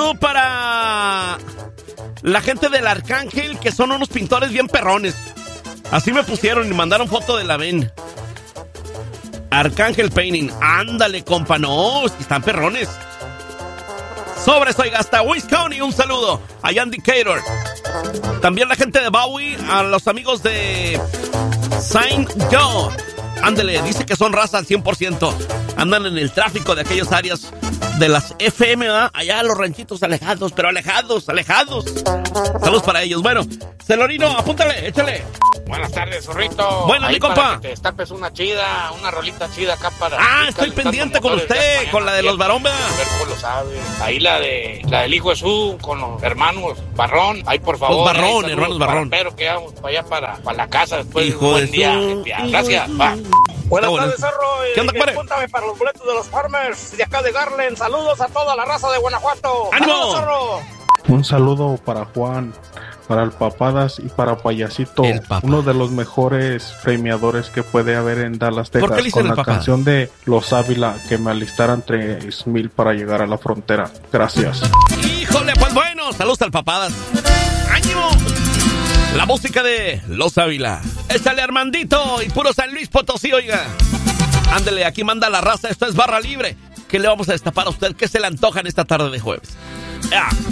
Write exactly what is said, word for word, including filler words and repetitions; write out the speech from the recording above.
saludo para la gente del Arcángel, que son unos pintores bien perrones. Así me pusieron y mandaron foto de la ven. Arcángel Painting. Ándale, compa, no, están perrones. Sobres, oiga, hasta Wisconsin, un saludo a Jan Decatur. También la gente de Bowie, a los amigos de Saint Joe. Ándale, dice que son raza al cien por ciento. Andan en el tráfico de aquellas áreas de las F M, ¿verdad? Allá los ranchitos alejados, pero alejados, alejados. Saludos para ellos. Bueno, Celorino, apúntale, échale. Buenas tardes, zorrito. Bueno, mi compa. Para que te destapes una chida, una rolita chida acá para... Ah, estoy pendiente con usted, con la de los Barón, ¿verdad? A ver, pues lo sabe. Ahí la de la del hijo Jesús con los hermanos Barrón. Ahí, por favor. Los Barrón, ahí, hermanos Barrón. Pero que vamos para allá, para, para la casa después Hijo de un buen de día. su... día. Gracias, va. Buenas bueno. tardes, Zorro. ¿Qué onda, compadre? Apúntame para los boletos de los Farmers de acá de Garland. Saludos a toda la raza de Guanajuato. ¡Ánimo! ¡Saludos, Zorro! Un saludo para Juan, para el Papadas y para Payasito, El Papa. uno de los mejores premiadores que puede haber en Dallas, ¿Por qué Texas, le dicen con el la Papa? canción de Los Ávila, que me alistaran tres mil para llegar a la frontera. Gracias. Híjole, pues bueno, saludos al Papadas. ¡Ánimo! La música de Los Ávila. Échale, Armandito, y puro San Luis Potosí, oiga. Ándele, aquí manda la raza, esto es Barra Libre. ¿Qué le vamos a destapar a usted? ¿Qué se le antoja en esta tarde de jueves? ¡Ah!